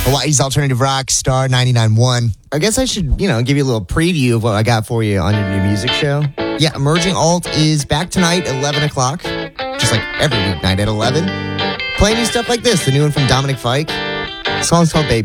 Hawaii's Alternative Rock, Star 99.1. I guess I should, give you a little preview of what I got for you on your new music show. Yeah, Emerging Alt is back tonight at 11 o'clock, just like every weeknight at 11. Playing you stuff like this, the new one from Dominic Fike. The song's called Baby.